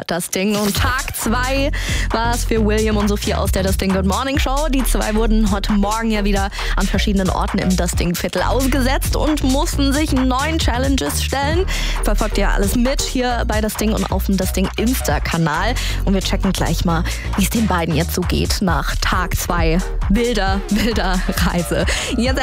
das Ding. Und Tag 2 war es für William und Sophie aus der Das Ding Good Morning Show. Die zwei wurden heute Morgen ja wieder an verschiedenen Orten im Das Ding Viertel ausgesetzt und mussten sich neuen Challenges stellen. Verfolgt ihr alles mit hier bei Das Ding und auf dem Das Ding Insta-Kanal. Und wir checken gleich mal, wie es den beiden jetzt so geht nach Tag 2 wilder Reise. Jetzt